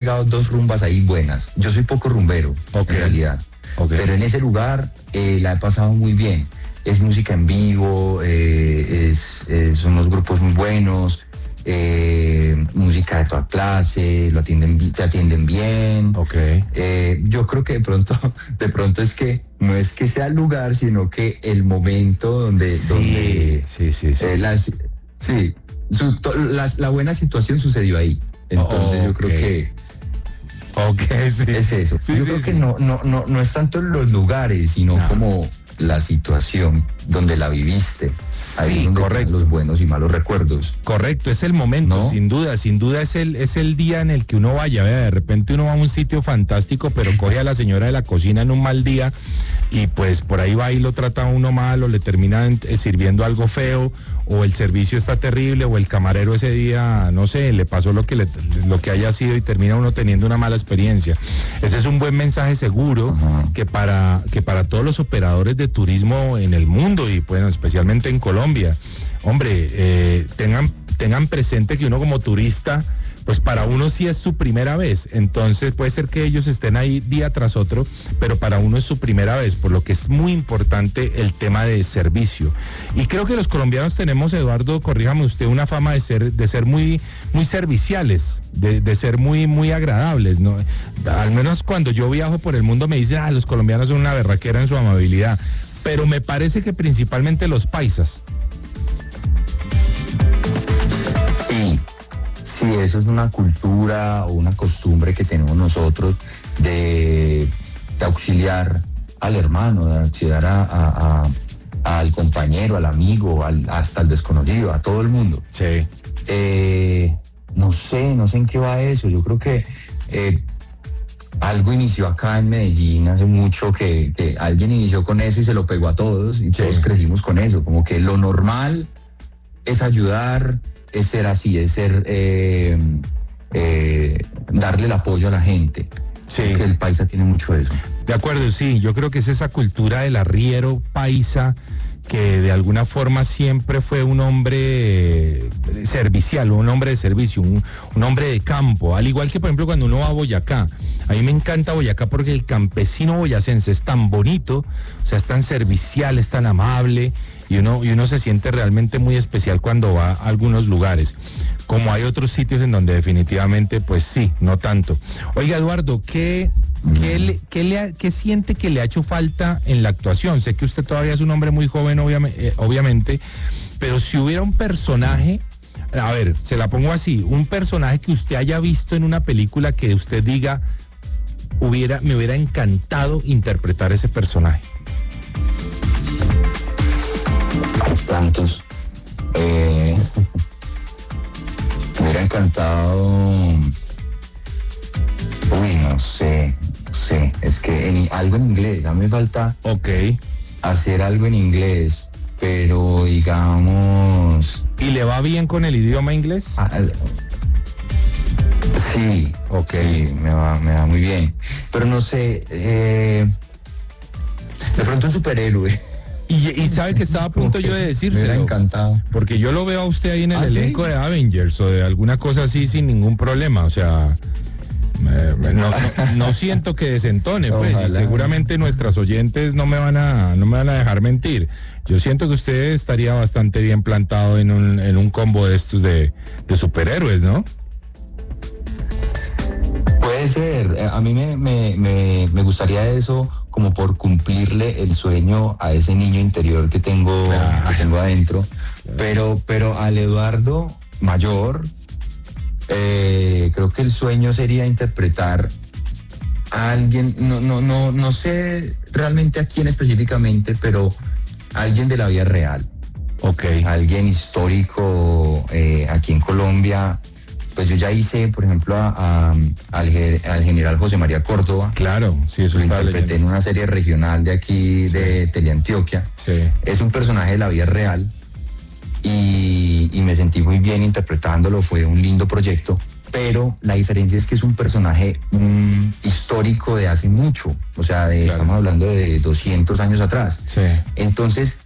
pegado 2 rumbas ahí buenas. Yo soy poco rumbero, en realidad. Pero en ese lugar la he pasado muy bien. Es música en vivo, son unos grupos muy buenos, música de toda clase, te atienden bien. Yo creo que de pronto es que no es que sea el lugar, sino que el momento donde la buena situación sucedió ahí. Entonces yo creo que es eso. Yo creo que no es tanto en los lugares, sino como la situación donde la viviste. Ahí donde correcto. Los buenos y malos recuerdos. Correcto, es el momento, ¿no? Sin duda es el día en el que uno vaya, ¿vea? De repente uno va a un sitio fantástico, pero coge a la señora de la cocina en un mal día y pues por ahí va y lo trata a uno mal o le terminan sirviendo algo feo, o el servicio está terrible, o el camarero ese día, no sé, le pasó lo que haya sido y termina uno teniendo una mala experiencia. Ese es un buen mensaje seguro que para todos los operadores de turismo en el mundo y bueno, especialmente en Colombia, hombre, tengan presente que uno como turista, pues para uno sí es su primera vez, entonces puede ser que ellos estén ahí día tras otro, pero para uno es su primera vez, por lo que es muy importante el tema de servicio. Y creo que los colombianos tenemos, Eduardo, corríjame usted, una fama de ser muy, muy serviciales, de ser muy, muy agradables, ¿no? Al menos cuando yo viajo por el mundo me dicen, los colombianos son una berraquera en su amabilidad, pero me parece que principalmente los paisas. Sí, eso es una cultura o una costumbre que tenemos nosotros de auxiliar al hermano, de auxiliar al compañero, al amigo, hasta al desconocido, a todo el mundo. Sí. No sé en qué va eso. Yo creo que algo inició acá en Medellín hace mucho, que alguien inició con eso y se lo pegó a todos y todos crecimos con eso. Como que lo normal es ayudar, es ser así, es ser darle el apoyo a la gente. Sí. Que el paisa tiene mucho de eso. De acuerdo, sí, yo creo que es esa cultura del arriero paisa que de alguna forma siempre fue un hombre servicial, un hombre de servicio, un hombre de campo, al igual que por ejemplo cuando uno va a Boyacá. A mí me encanta Boyacá porque el campesino boyacense es tan bonito, o sea, es tan servicial, es tan amable, y uno se siente realmente muy especial cuando va a algunos lugares, como hay otros sitios en donde definitivamente, pues sí, no tanto. Oiga, Eduardo, ¿qué siente que le ha hecho falta en la actuación? Sé que usted todavía es un hombre muy joven, obviamente, pero si hubiera un personaje, a ver, se la pongo así, un personaje que usted haya visto en una película que usted diga, me hubiera encantado interpretar ese personaje. Tantos. Me hubiera encantado. No sé. Es que algo en inglés. A mí me falta hacer algo en inglés, pero digamos. ¿Y le va bien con el idioma inglés? Sí, sí, me va muy bien. Pero no sé. De pronto un superhéroe. Y sabe que estaba a punto yo de decírselo. Me hubiera encantado. Porque yo lo veo a usted ahí en el elenco de Avengers o de alguna cosa así sin ningún problema. O sea, no siento que desentone, pues. Y seguramente nuestras oyentes no me van a dejar mentir. Yo siento que usted estaría bastante bien plantado en un combo de estos de superhéroes, ¿no? Puede ser. A mí me gustaría eso, como por cumplirle el sueño a ese niño interior que tengo adentro. Pero al Eduardo mayor, creo que el sueño sería interpretar a alguien, no sé realmente a quién específicamente, pero alguien de la vida real. Alguien histórico aquí en Colombia. Pues yo ya hice, por ejemplo, al general José María Córdoba. Claro, sí, eso lo interpreté en una serie regional de aquí, de Teleantioquia. Sí. Es un personaje de la vida real y me sentí muy bien interpretándolo, fue un lindo proyecto, pero la diferencia es que es un personaje histórico de hace mucho, o sea, estamos hablando de 200 años atrás. Sí. Entonces,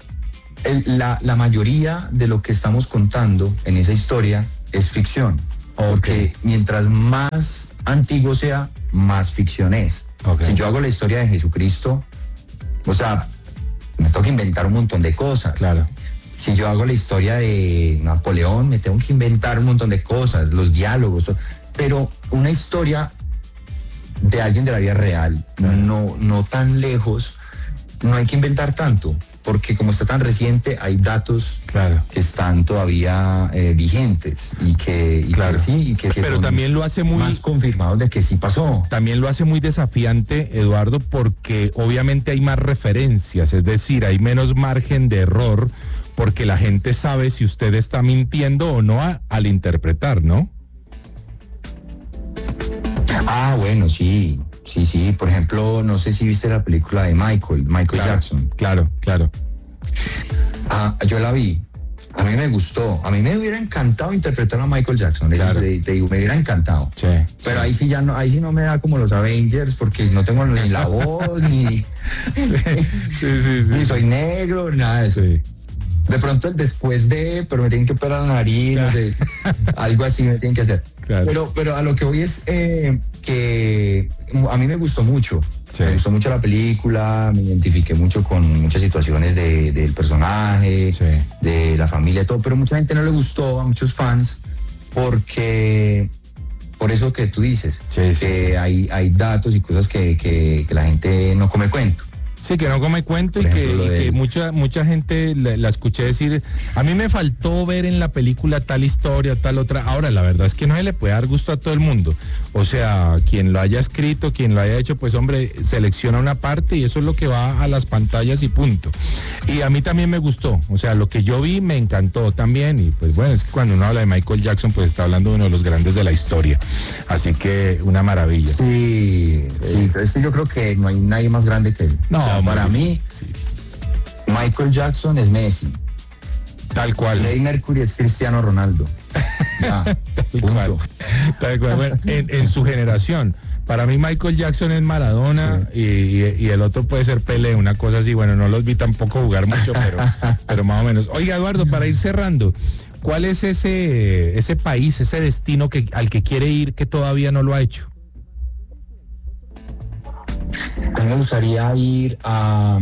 la mayoría de lo que estamos contando en esa historia es ficción. Porque mientras más antiguo sea, más ficción es. Si yo hago la historia de Jesucristo, o sea, me tengo que inventar un montón de cosas. Claro. Si yo hago la historia de Napoleón, me tengo que inventar un montón de cosas, los diálogos, pero una historia de alguien de la vida real, no tan lejos, no hay que inventar tanto, porque como está tan reciente, hay datos que están todavía vigentes y que pero también lo hace muy más confirmados de que sí pasó. También lo hace muy desafiante, Eduardo, porque obviamente hay más referencias, es decir, hay menos margen de error, porque la gente sabe si usted está mintiendo o no al interpretar, ¿no? Ah, bueno, sí. Por ejemplo, no sé si viste la película de Michael Jackson. Claro. Yo la vi. A mí me gustó. A mí me hubiera encantado interpretar a Michael Jackson. Claro. Te digo, me hubiera encantado. Sí, pero ahí sí no me da como los Avengers, porque no tengo ni la voz, ni... Sí. Ni soy negro, nada de eso. Sí. De pronto el después de, pero me tienen que operar la nariz, no sé, algo así me tienen que hacer. Claro. Pero a lo que voy es que a mí me gustó mucho. Sí. Me gustó mucho la película, me identifiqué mucho con muchas situaciones del personaje, de la familia, todo, pero mucha gente no le gustó, a muchos fans, porque por eso que tú dices, que hay datos y cosas que la gente no come cuento. Sí, que no come cuento y que mucha gente la escuché decir, a mí me faltó ver en la película tal historia, tal otra. Ahora, la verdad es que no se le puede dar gusto a todo el mundo. O sea, quien lo haya escrito, quien lo haya hecho, pues hombre, selecciona una parte y eso es lo que va a las pantallas y punto. Y a mí también me gustó. O sea, lo que yo vi me encantó también. Y pues bueno, es que cuando uno habla de Michael Jackson, pues está hablando de uno de los grandes de la historia. Así que una maravilla. Sí, es que yo creo que no hay nadie más grande que él. No. Para mí, Michael Jackson es Messi. Tal cual. Freddie Mercury es Cristiano Ronaldo. Ya, punto. Tal cual. Bueno, en su generación. Para mí Michael Jackson es Maradona y el otro puede ser Pelé, una cosa así. Bueno, no los vi tampoco jugar mucho, pero más o menos. Oiga, Eduardo, para ir cerrando, ¿cuál es ese país, ese destino al que quiere ir que todavía no lo ha hecho? A mí me gustaría ir a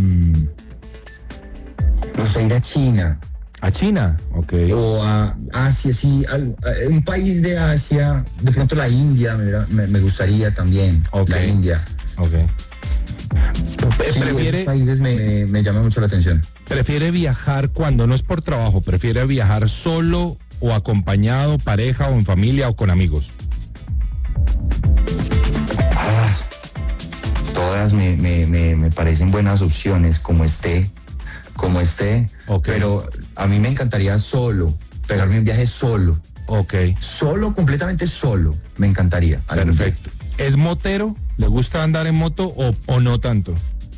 China. ¿A China? Ok. O a Asia, sí, un país de Asia, de pronto la India me gustaría también. La India. Ok. Sí, esos países me llaman mucho la atención. ¿Prefiere viajar cuando no es por trabajo? ¿Prefiere viajar solo o acompañado, pareja o en familia o con amigos? Todas me parecen buenas opciones, como esté, pero a mí me encantaría pegarme un viaje solo. Ok. Solo, completamente solo, me encantaría. Perfecto. ¿Es motero? ¿Le gusta andar en moto o no tanto?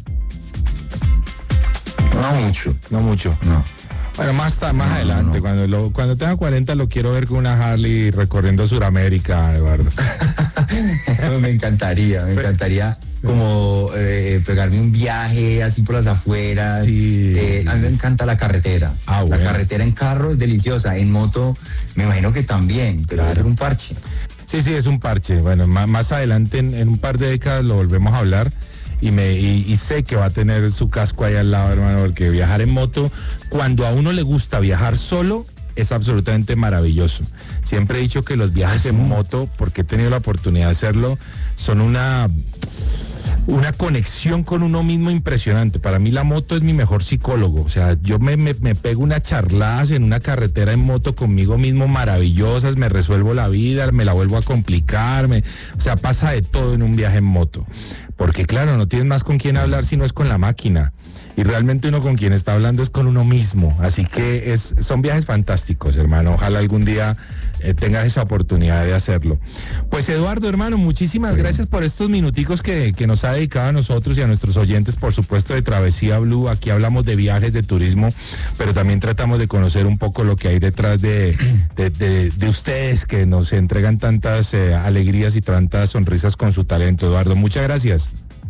No mucho. No. Bueno, más adelante, no. Cuando tenga 40 lo quiero ver con una Harley recorriendo Sudamérica, Eduardo. Me encantaría como pegarme un viaje así por las afueras. Sí. A mí me encanta la carretera. Bueno. La carretera en carro es deliciosa, en moto me imagino que también, pero debe ser un parche. Sí, es un parche. Bueno, más adelante en un par de décadas lo volvemos a hablar. Y sé que va a tener su casco ahí al lado, hermano, porque viajar en moto, cuando a uno le gusta viajar solo, es absolutamente maravilloso. Siempre he dicho que los viajes en moto, porque he tenido la oportunidad de hacerlo, son una conexión con uno mismo impresionante. Para mí la moto es mi mejor psicólogo. O sea, yo me pego unas charladas en una carretera en moto conmigo mismo maravillosas, me resuelvo la vida, me la vuelvo a complicar, o sea, pasa de todo en un viaje en moto. Porque claro, no tienes más con quién hablar si no es con la máquina. Y realmente uno con quien está hablando es con uno mismo. Así que son viajes fantásticos, hermano. Ojalá algún día tengas esa oportunidad de hacerlo. Pues Eduardo, hermano, muchísimas gracias por estos minuticos que nos ha dedicado a nosotros y a nuestros oyentes, por supuesto, de Travesía Blue. Aquí hablamos de viajes, de turismo, pero también tratamos de conocer un poco lo que hay detrás de ustedes, que nos entregan tantas alegrías y tantas sonrisas con su talento. Eduardo, muchas gracias.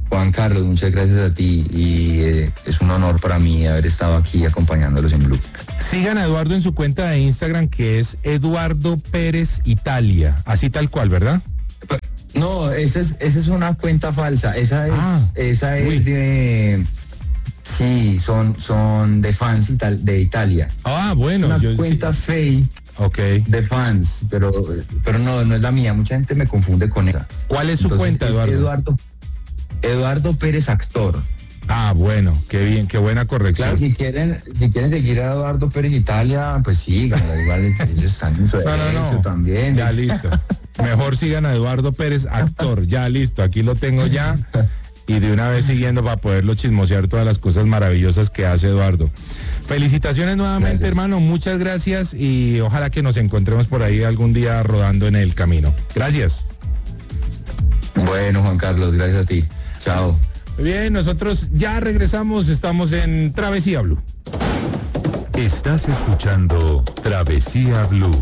Juan Carlos, muchas gracias a ti y es un honor para mí haber estado aquí acompañándolos en Blue. Sigan a Eduardo en su cuenta de Instagram, que es Eduardo Pérez Italia, así tal cual, ¿verdad? No, esa es una cuenta falsa, esa es de... Sí, son de fans de Italia. Ah, bueno. Es una cuenta fake de fans, pero no es la mía, mucha gente me confunde con esa. ¿Cuál es su cuenta, Eduardo? Eduardo Pérez Actor. Ah, bueno, qué bien, qué buena corrección. Claro, si quieren seguir a Eduardo Pérez Italia, pues síganlo, igual ellos están en su derecho también. Ya listo. Mejor sigan a Eduardo Pérez Actor, ya listo, aquí lo tengo ya. Y de una vez siguiendo para poderlo chismosear todas las cosas maravillosas que hace Eduardo. Felicitaciones nuevamente, hermano, muchas gracias y ojalá que nos encontremos por ahí algún día rodando en el camino. Gracias. Bueno, Juan Carlos, gracias a ti. Chao. Bien, nosotros ya regresamos, estamos en Travesía Blue. Estás escuchando Travesía Blue.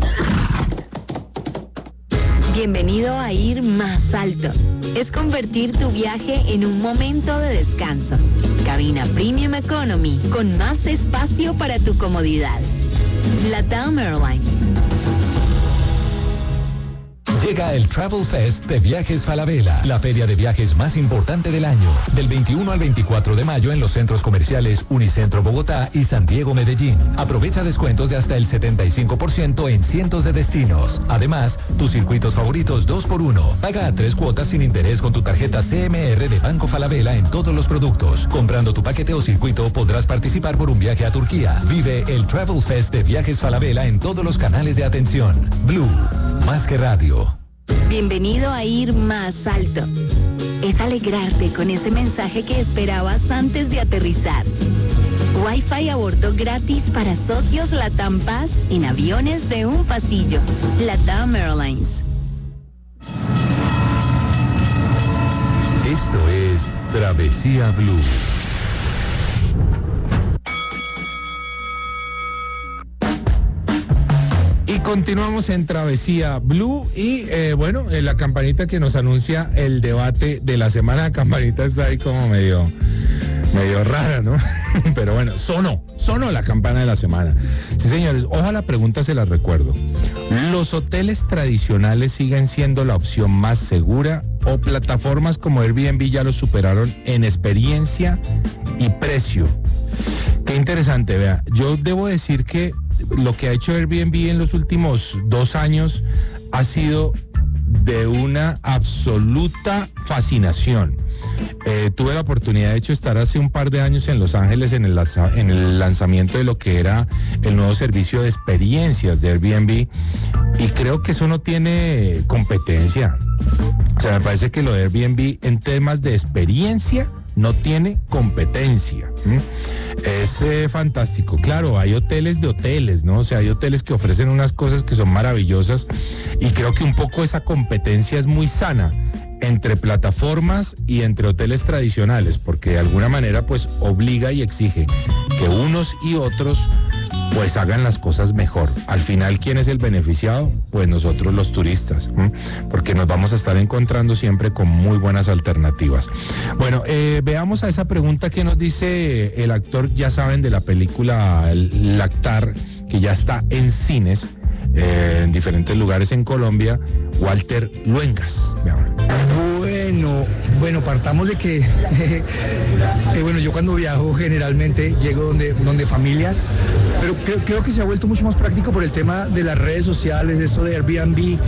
Bienvenido a Ir Más Alto. Es convertir tu viaje en un momento de descanso. Cabina Premium Economy con más espacio para tu comodidad. LATAM Airlines. Llega el Travel Fest de Viajes Falabella, la feria de viajes más importante del año. Del 21 al 24 de mayo en los centros comerciales Unicentro Bogotá y San Diego Medellín. Aprovecha descuentos de hasta el 75% en cientos de destinos. Además, tus circuitos favoritos 2x1. Paga a 3 cuotas sin interés con tu tarjeta CMR de Banco Falabella en todos los productos. Comprando tu paquete o circuito podrás participar por un viaje a Turquía. Vive el Travel Fest de Viajes Falabella en todos los canales de atención. Blue, más que radio. Bienvenido a Ir Más Alto. Es alegrarte con ese mensaje que esperabas antes de aterrizar. Wi-Fi a bordo gratis para socios LATAM Paz en aviones de un pasillo. LATAM Airlines. Esto es Travesía Blue. Y continuamos en Travesía Blue y la campanita que nos anuncia el debate de la semana. La campanita está ahí como medio rara, ¿no? Pero bueno, sonó la campana de la semana. Sí, señores, ojo, la pregunta se la recuerdo. ¿Los hoteles tradicionales siguen siendo la opción más segura o plataformas como Airbnb ya los superaron en experiencia y precio? Qué interesante, vea. Yo debo decir que lo que ha hecho Airbnb en los últimos 2 años ha sido de una absoluta fascinación. Tuve la oportunidad, de hecho, estar hace un par de años en Los Ángeles en el lanzamiento de lo que era el nuevo servicio de experiencias de Airbnb y creo que eso no tiene competencia. O sea, me parece que lo de Airbnb en temas de experiencia no tiene competencia. Es fantástico. Claro, hay hoteles de hoteles, ¿no? O sea, hay hoteles que ofrecen unas cosas que son maravillosas y creo que un poco esa competencia es muy sana entre plataformas y entre hoteles tradicionales, porque de alguna manera pues obliga y exige que unos y otros pues hagan las cosas mejor. Al final, ¿quién es el beneficiado? Pues nosotros los turistas, porque nos vamos a estar encontrando siempre con muy buenas alternativas. Bueno, veamos a esa pregunta que nos dice el actor, ya saben, de la película Lactar, que ya está en cines, en diferentes lugares en Colombia, Walter Luengas. Bueno, partamos de que yo cuando viajo generalmente llego donde familia, pero creo que se ha vuelto mucho más práctico por el tema de las redes sociales, esto de Airbnb,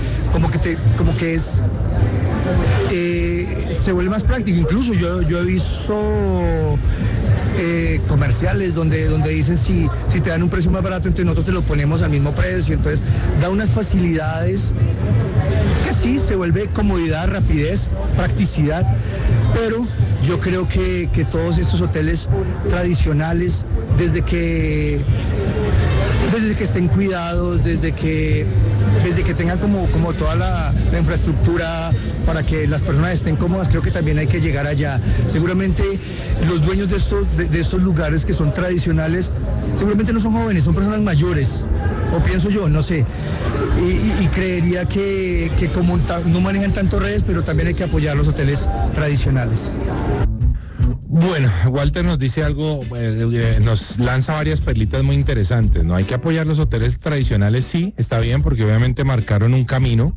se vuelve más práctico. Incluso yo he visto comerciales donde dicen si te dan un precio más barato, entonces nosotros te lo ponemos al mismo precio, entonces da unas facilidades que sí, se vuelve comodidad, rapidez, practicidad, pero yo creo que todos estos hoteles tradicionales, desde que estén cuidados, desde que tengan como toda la infraestructura para que las personas estén cómodas, creo que también hay que llegar allá. Seguramente los dueños de estos lugares que son tradicionales, seguramente no son jóvenes, son personas mayores, o pienso yo, no sé. Y creería que como no manejan tanto redes, pero también hay que apoyar los hoteles tradicionales. Bueno, Walter nos dice algo, nos lanza varias perlitas muy interesantes, ¿no? Hay que apoyar los hoteles tradicionales, sí, está bien, porque obviamente marcaron un camino,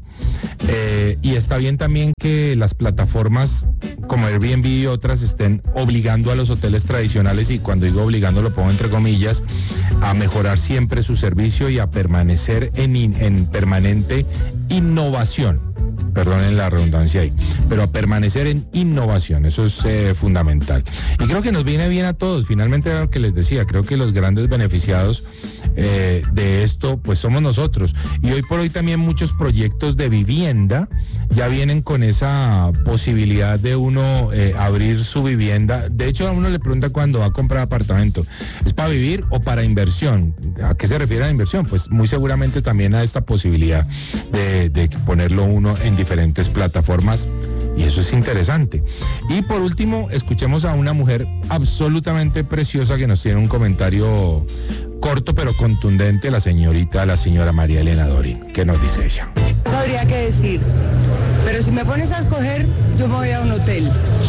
y está bien también que las plataformas como Airbnb y otras estén obligando a los hoteles tradicionales, y cuando digo obligando lo pongo entre comillas, a mejorar siempre su servicio y a permanecer en permanente innovación. Perdonen la redundancia ahí, pero a permanecer en innovación, eso es fundamental. Y creo que nos viene bien a todos, finalmente era lo que les decía, creo que los grandes beneficiados de esto, pues somos nosotros. Y hoy por hoy también muchos proyectos de vivienda ya vienen con esa posibilidad de uno abrir su vivienda. De hecho, a uno le pregunta cuando va a comprar apartamento, ¿es para vivir o para inversión? ¿A qué se refiere la inversión? Pues muy seguramente también a esta posibilidad de ponerlo uno en diferentes plataformas, y eso es interesante. Y por último, escuchemos a una mujer absolutamente preciosa que nos tiene un comentario corto pero contundente, la señora María Elena Dorin. ¿Qué nos dice ella? No sabría qué decir, pero si me pones a escoger, yo me voy a un hotel.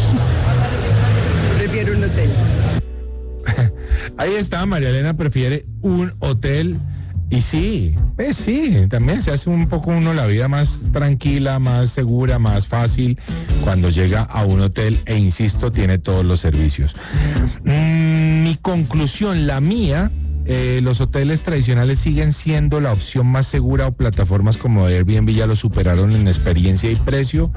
Prefiero un hotel. Ahí está, María Elena prefiere un hotel. Y sí, también se hace un poco uno la vida más tranquila, más segura, más fácil cuando llega a un hotel, e insisto, tiene todos los servicios. Mi conclusión, la mía, los hoteles tradicionales siguen siendo la opción más segura, o plataformas como Airbnb ya lo superaron en experiencia y precio.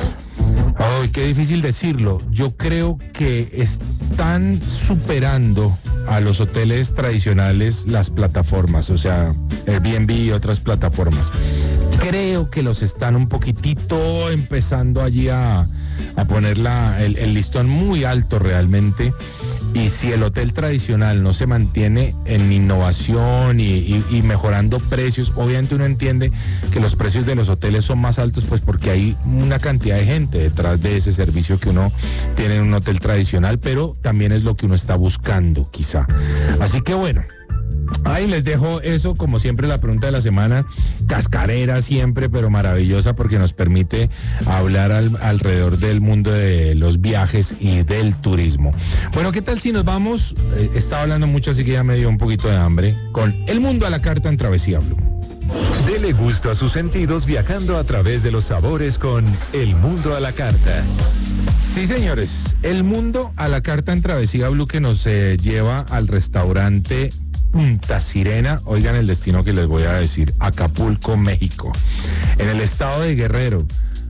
Ay, qué difícil decirlo. Yo creo que están superando a los hoteles tradicionales las plataformas, o sea, Airbnb y otras plataformas. Creo que los están un poquitito empezando allí a poner el listón muy alto realmente. Y si el hotel tradicional no se mantiene en innovación y mejorando precios, obviamente uno entiende que los precios de los hoteles son más altos, pues porque hay una cantidad de gente detrás de ese servicio que uno tiene en un hotel tradicional, pero también es lo que uno está buscando, quizá. Así que bueno, ahí les dejo eso, como siempre, la pregunta de la semana, cascarera siempre, pero maravillosa, porque nos permite hablar alrededor del mundo de los viajes y del turismo. Bueno, ¿qué tal si nos vamos? Estaba hablando mucho, así que ya me dio un poquito de hambre, con El Mundo a la Carta en Travesía Blue. Dele gusto a sus sentidos viajando a través de los sabores con El Mundo a la Carta. Sí, señores, El Mundo a la Carta en Travesía Blue, que nos lleva al restaurante Punta Sirena. Oigan el destino que les voy a decir: Acapulco, México, en el estado de Guerrero.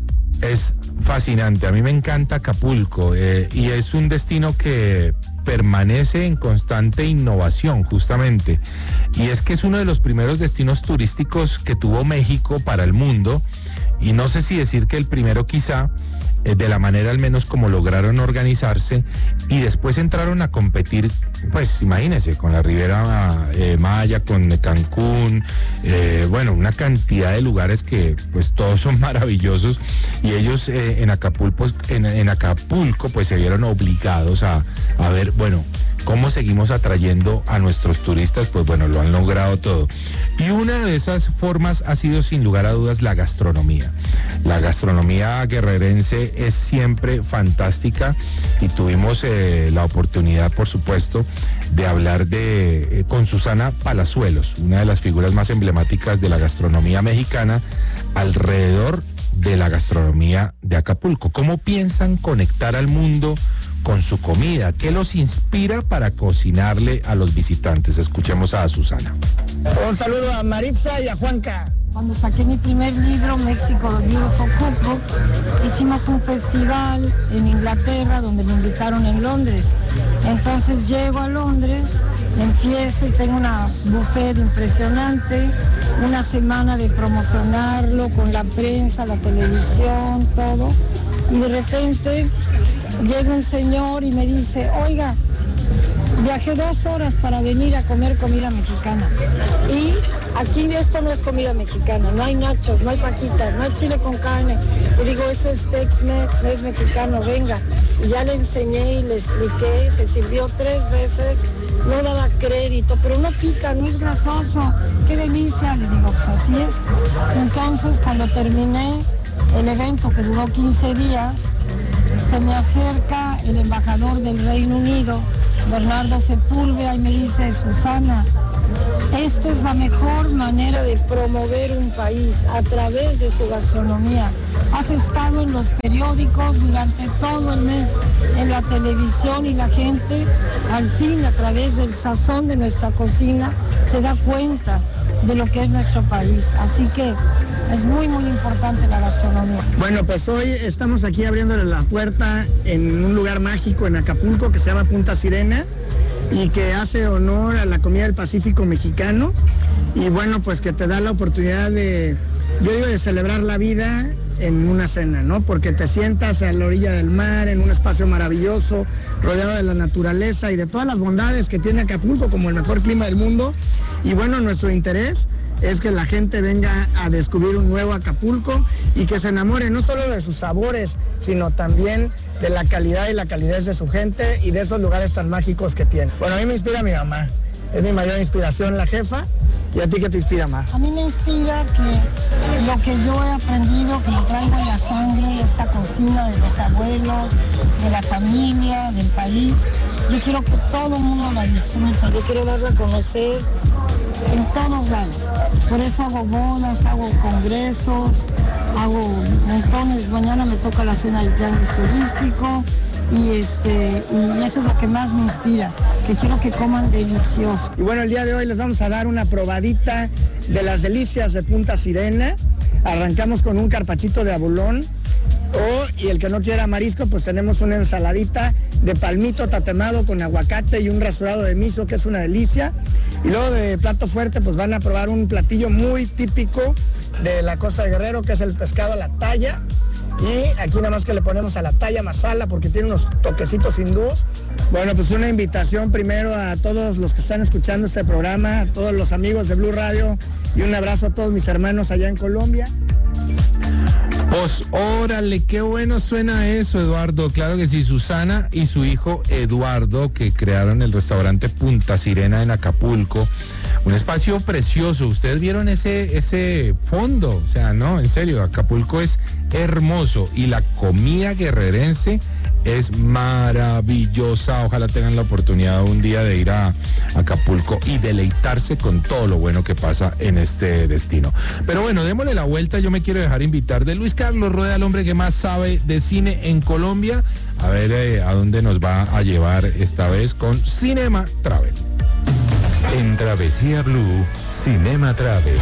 Es fascinante, a mí me encanta Acapulco, y es un destino que permanece en constante innovación, justamente, y es que es uno de los primeros destinos turísticos que tuvo México para el mundo, y no sé si decir que el primero, quizá, de la manera al menos como lograron organizarse, y después entraron a competir, pues imagínense, con la Riviera Maya, con Cancún, bueno, una cantidad de lugares que pues todos son maravillosos, y ellos en Acapulco pues se vieron obligados a ver, bueno, ¿cómo seguimos atrayendo a nuestros turistas? Pues bueno, lo han logrado todo. Y una de esas formas ha sido, sin lugar a dudas, la gastronomía. La gastronomía guerrerense es siempre fantástica, y tuvimos la oportunidad, por supuesto, de hablar con Susana Palazuelos, una de las figuras más emblemáticas de la gastronomía mexicana, alrededor de la gastronomía de Acapulco. ¿Cómo piensan conectar al mundo con su comida? ¿Qué los inspira para cocinarle a los visitantes? Escuchemos a Susana. Un saludo a Maritza y a Juanca. Cuando saqué mi primer libro, México, The Beautiful Cookbook, hicimos un festival en Inglaterra donde me invitaron en Londres. Entonces llego a Londres, empiezo y tengo una buffet impresionante, una semana de promocionarlo con la prensa, la televisión, todo. Y de repente llega un señor y me dice: oiga, viajé 2 horas para venir a comer comida mexicana. Y aquí esto no es comida mexicana, no hay nachos, no hay paquitas, no hay chile con carne. Y digo, eso es Tex-Mex, no es mexicano, venga. Y ya le enseñé y le expliqué, se sirvió 3 veces, no daba crédito, pero no pica, no es grasoso, qué delicia. Le digo, pues así es. Entonces, cuando terminé, el evento que duró 15 días, se me acerca el embajador del Reino Unido, Bernardo Sepúlveda, y me dice: Susana, esta es la mejor manera de promover un país a través de su gastronomía. Has estado en los periódicos durante todo el mes, en la televisión, y la gente al fin, a través del sazón de nuestra cocina, se da cuenta de lo que es nuestro país. Así que es muy, muy importante la gastronomía. Bueno, pues hoy estamos aquí abriéndole la puerta en un lugar mágico en Acapulco que se llama Punta Sirena y que hace honor a la comida del Pacífico mexicano, y bueno, pues que te da la oportunidad de, yo digo, de celebrar la vida en una cena, ¿no? Porque te sientas a la orilla del mar, en un espacio maravilloso, rodeado de la naturaleza y de todas las bondades que tiene Acapulco como el mejor clima del mundo. Y bueno, nuestro interés es que la gente venga a descubrir un nuevo Acapulco y que se enamore no solo de sus sabores, sino también de la calidad y la calidez de su gente y de esos lugares tan mágicos que tiene. Bueno, a mí me inspira mi mamá, es mi mayor inspiración, la jefa. ¿Y a ti qué te inspira más? A mí me inspira que lo que yo he aprendido, que lo traigo en la sangre, esa cocina de los abuelos, de la familia, del país, yo quiero que todo el mundo la disfrute, yo quiero darla a conocer en todos lados. Por eso hago bodas, hago congresos, hago montones. Mañana me toca la cena del tianguis turístico y eso es lo que más me inspira, que quiero que coman delicioso. Y bueno, el día de hoy les vamos a dar una probadita de las delicias de Punta Sirena. Arrancamos con un carpachito de abulón. Y el que no quiera marisco, pues tenemos una ensaladita de palmito tatemado con aguacate y un rasurado de miso, que es una delicia. Y luego de plato fuerte, pues van a probar un platillo muy típico de la costa de Guerrero, que es el pescado a la talla. Y aquí nada más que le ponemos a la talla masala porque tiene unos toquecitos hindús. Bueno, pues una invitación primero a todos los que están escuchando este programa, a todos los amigos de Blue Radio, y un abrazo a todos mis hermanos allá en Colombia. Pues órale, qué bueno suena eso, Eduardo. Claro que sí, Susana y su hijo Eduardo, que crearon el restaurante Punta Sirena en Acapulco. Un espacio precioso. Ustedes vieron ese fondo. O sea, no, en serio, Acapulco es hermoso y la comida guerrerense es maravillosa. Ojalá tengan la oportunidad un día de ir a Acapulco y deleitarse con todo lo bueno que pasa en este destino. Pero bueno, démosle la vuelta. Yo me quiero dejar invitar de Luis Carlos Rueda, el hombre que más sabe de cine en Colombia. A ver a dónde nos va a llevar esta vez con Cinema Travel. En Travesía Blue, Cinema Travel.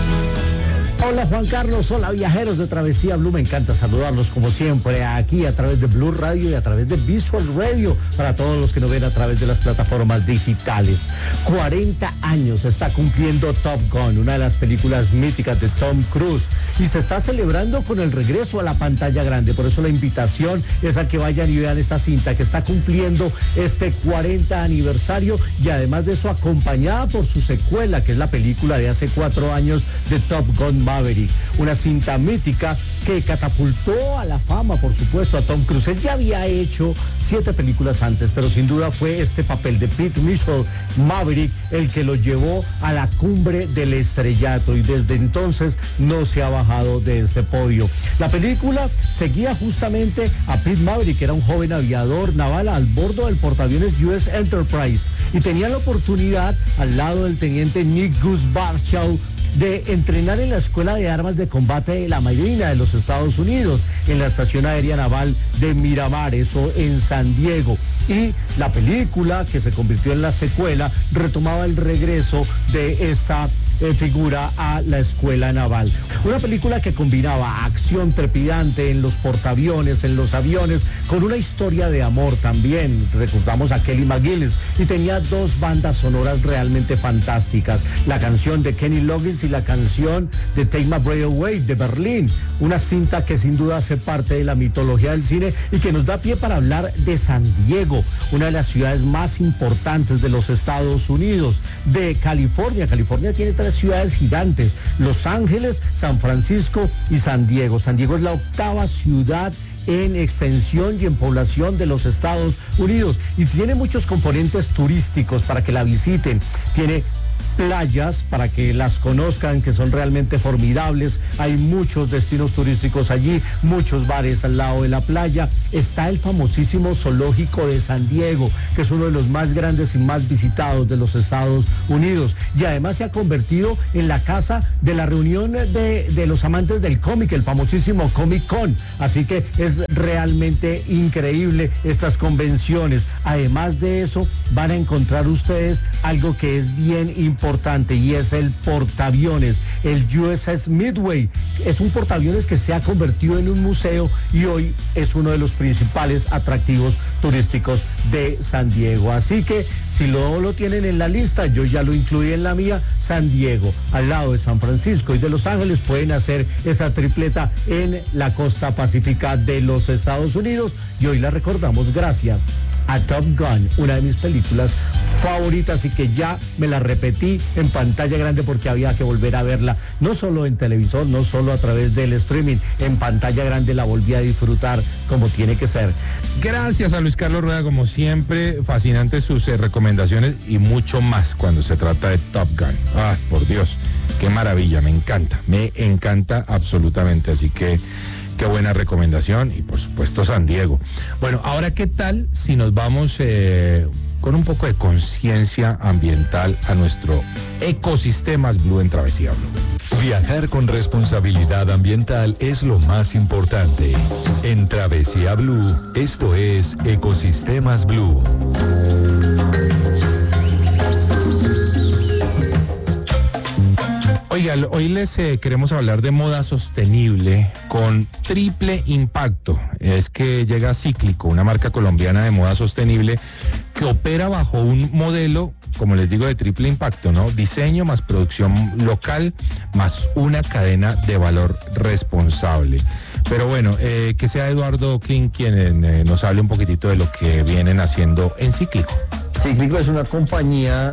Hola Juan Carlos, hola viajeros de Travesía Blue, me encanta saludarlos como siempre aquí a través de Blue Radio y a través de Visual Radio para todos los que nos ven a través de las plataformas digitales. 40 años está cumpliendo Top Gun, una de las películas míticas de Tom Cruise, y se está celebrando con el regreso a la pantalla grande. Por eso la invitación es a que vayan y vean esta cinta que está cumpliendo este 40 aniversario, y además de eso acompañada por su secuela, que es la película de hace 4 años de Top Gun Maverick, una cinta mítica que catapultó a la fama, por supuesto, a Tom Cruise. Él ya había hecho 7 películas antes, pero sin duda fue este papel de Pete Mitchell, Maverick, el que lo llevó a la cumbre del estrellato, y desde entonces no se ha bajado de ese podio. La película seguía justamente a Pete Maverick, que era un joven aviador naval al bordo del portaaviones US Enterprise, y tenía la oportunidad, al lado del teniente Nick Gus Barstow, de entrenar en la Escuela de Armas de Combate de la Marina de los Estados Unidos, en la Estación Aérea Naval de Miramar, eso en San Diego. Y la película, que se convirtió en la secuela, retomaba el regreso de esta figura a la escuela naval. Una película que combinaba acción trepidante en los portaaviones, en los aviones, con una historia de amor también. Recordamos a Kelly McGillis, y tenía 2 bandas sonoras realmente fantásticas, la canción de Kenny Loggins y la canción de Take My Breath Away de Berlín. Una cinta que sin duda hace parte de la mitología del cine y que nos da pie para hablar de San Diego, una de las ciudades más importantes de los Estados Unidos, de California. California tiene 3 ciudades gigantes: Los Ángeles, San Francisco y San Diego. San Diego es la 8ª ciudad en extensión y en población de los Estados Unidos, y tiene muchos componentes turísticos para que la visiten. Tiene playas para que las conozcan, que son realmente formidables. Hay muchos destinos turísticos allí, muchos bares al lado de la playa. Está el famosísimo zoológico de San Diego, que es uno de los más grandes y más visitados de los Estados Unidos, y además se ha convertido en la casa de la reunión de los amantes del cómic, el famosísimo Comic Con. Así que es realmente increíble estas convenciones. Además de eso, van a encontrar ustedes algo que es bien importante, y es el portaaviones, el USS Midway. Es un portaaviones que se ha convertido en un museo y hoy es uno de los principales atractivos turísticos de San Diego. Así que si lo tienen en la lista, yo ya lo incluí en la mía. San Diego, al lado de San Francisco y de Los Ángeles, pueden hacer esa tripleta en la costa pacífica de los Estados Unidos, y hoy la recordamos gracias a Top Gun, una de mis películas favoritas, y que ya me la repetí en pantalla grande porque había que volver a verla, no solo en televisor, no solo a través del streaming, en pantalla grande la volví a disfrutar como tiene que ser. Gracias a Luis Carlos Rueda, como siempre, fascinantes sus recomendaciones y mucho más cuando se trata de Top Gun. Ah, por Dios, qué maravilla, me encanta absolutamente, así que qué buena recomendación, y por supuesto San Diego. Bueno, ahora qué tal si nos vamos con un poco de conciencia ambiental a nuestro Ecosistemas Blue en Travesía Blue. Viajar con responsabilidad ambiental es lo más importante. En Travesía Blue, esto es Ecosistemas Blue. Oiga, hoy les queremos hablar de moda sostenible con triple impacto. Es que llega Cíclico, una marca colombiana de moda sostenible que opera bajo un modelo, como les digo, de triple impacto, ¿no? Diseño más producción local más una cadena de valor responsable. Pero bueno, que sea Eduardo Kling quien nos hable un poquitito de lo que vienen haciendo en Cíclico. Cíclico es una compañía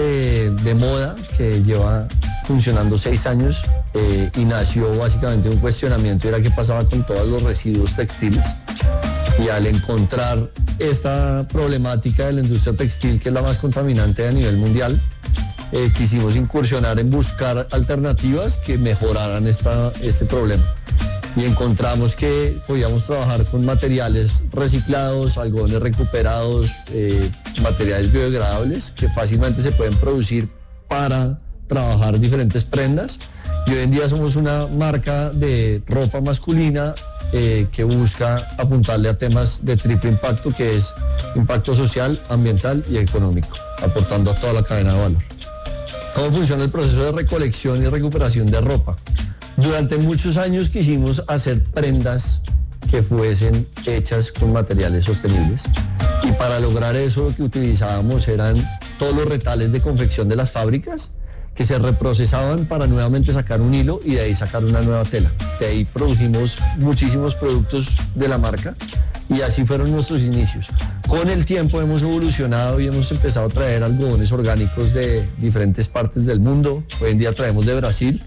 de moda que lleva funcionando 6 años y nació básicamente un cuestionamiento, era qué pasaba con todos los residuos textiles, y al encontrar esta problemática de la industria textil, que es la más contaminante a nivel mundial, quisimos incursionar en buscar alternativas que mejoraran este problema. Y encontramos que podíamos trabajar con materiales reciclados, algodones recuperados, materiales biodegradables que fácilmente se pueden producir para trabajar diferentes prendas. Y hoy en día somos una marca de ropa masculina que busca apuntarle a temas de triple impacto, que es impacto social, ambiental y económico, aportando a toda la cadena de valor. ¿Cómo funciona el proceso de recolección y recuperación de ropa? Durante muchos años quisimos hacer prendas que fuesen hechas con materiales sostenibles, y para lograr eso lo que utilizábamos eran todos los retales de confección de las fábricas que se reprocesaban para nuevamente sacar un hilo y de ahí sacar una nueva tela. De ahí produjimos muchísimos productos de la marca y así fueron nuestros inicios. Con el tiempo hemos evolucionado y hemos empezado a traer algodones orgánicos de diferentes partes del mundo. Hoy en día traemos de Brasil.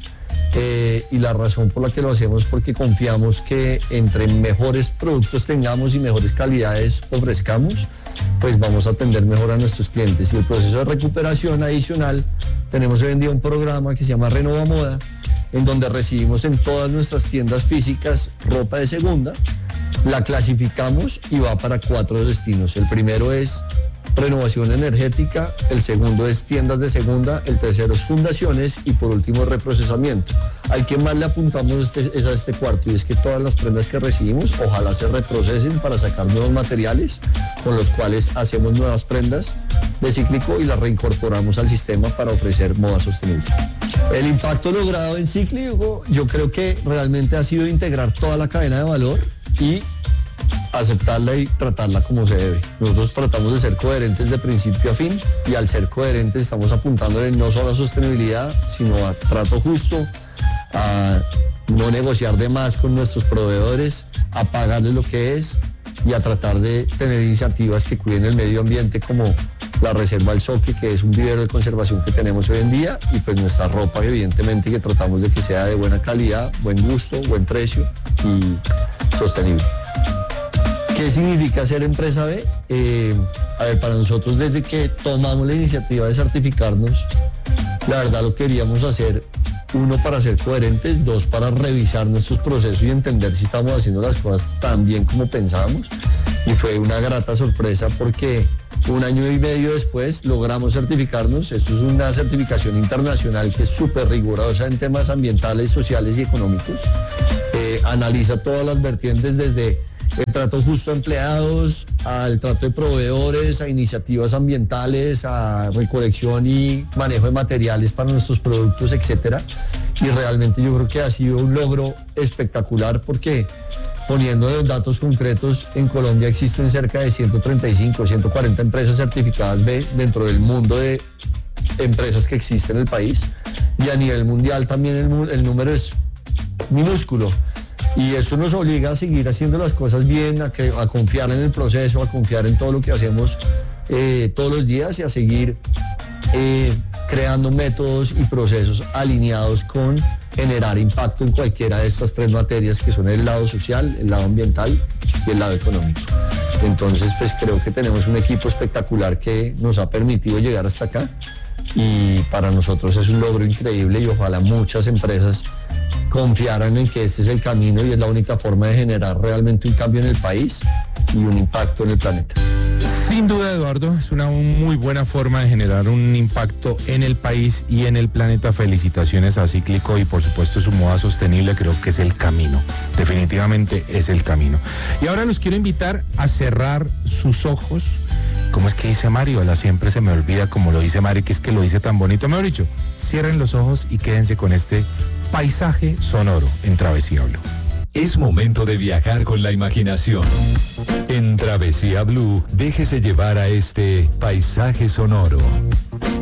Y la razón por la que lo hacemos es porque confiamos que entre mejores productos tengamos y mejores calidades ofrezcamos, pues vamos a atender mejor a nuestros clientes. Y el proceso de recuperación adicional, tenemos hoy en día un programa que se llama Renova Moda, en donde recibimos en todas nuestras tiendas físicas ropa de segunda, la clasificamos y va para 4 destinos. El primero es renovación energética, el segundo es tiendas de segunda, el tercero es fundaciones y por último reprocesamiento. Al que más le apuntamos es a este cuarto, y es que todas las prendas que recibimos ojalá se reprocesen para sacar nuevos materiales con los cuales hacemos nuevas prendas de Cíclico y las reincorporamos al sistema para ofrecer moda sostenible. El impacto logrado en Cíclico, yo creo que realmente ha sido integrar toda la cadena de valor y aceptarla y tratarla como se debe. Nosotros tratamos de ser coherentes de principio a fin, y al ser coherentes estamos apuntándole no solo a sostenibilidad, sino a trato justo, a no negociar de más con nuestros proveedores, a pagarles lo que es y a tratar de tener iniciativas que cuiden el medio ambiente, como la Reserva El Soque, que es un vivero de conservación que tenemos hoy en día, y pues nuestra ropa, evidentemente, que tratamos de que sea de buena calidad, buen gusto, buen precio y sostenible. ¿Qué significa ser empresa B? Para nosotros, desde que tomamos la iniciativa de certificarnos, La verdad lo queríamos hacer, uno, para ser coherentes, dos, para revisar nuestros procesos y entender si estamos haciendo las cosas tan bien como pensábamos. Y fue una grata sorpresa porque 1 año y medio después logramos certificarnos. Esto es una certificación internacional que es súper rigurosa en temas ambientales, sociales y económicos. Analiza todas las vertientes, desde el trato justo a empleados, al trato de proveedores, a iniciativas ambientales, a recolección y manejo de materiales para nuestros productos, etc. Y realmente yo creo que ha sido un logro espectacular porque, poniendo los datos concretos, en Colombia existen cerca de 135, 140 empresas certificadas B dentro del mundo de empresas que existe en el país, y a nivel mundial también el número es minúsculo. Y eso nos obliga a seguir haciendo las cosas bien, a confiar en el proceso, a confiar en todo lo que hacemos todos los días y a seguir creando métodos y procesos alineados con generar impacto en cualquiera de estas 3 materias, que son el lado social, el lado ambiental y el lado económico. Entonces, pues creo que tenemos un equipo espectacular que nos ha permitido llegar hasta acá, y para nosotros es un logro increíble, y ojalá muchas empresas confiaran en que este es el camino y es la única forma de generar realmente un cambio en el país y un impacto en el planeta. Sin duda, Eduardo, es una muy buena forma de generar un impacto en el país y en el planeta. Felicitaciones a Cíclico y por supuesto su moda sostenible, creo que es el camino, definitivamente es el camino. Y ahora los quiero invitar a cerrar sus ojos. ¿Cómo es que dice Mario? Siempre se me olvida como lo dice Mario, que es que lo dice tan bonito. Mejor dicho, cierren los ojos y quédense con este paisaje sonoro en Travesía Blue. Es momento de viajar con la imaginación. En Travesía Blue, déjese llevar a este paisaje sonoro.